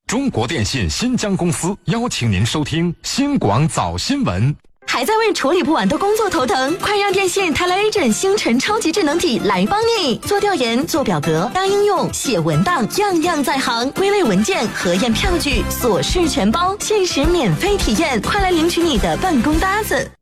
中国电信新疆公司邀请您收听新广早新闻。 还在为处理不完的工作头疼？快让电信Telegent星辰超级智能体来帮你！做调研、做表格、当应用、写文档，样样在行。归类文件、核验票据，琐事全包，限时免费体验，快来领取你的办公搭子！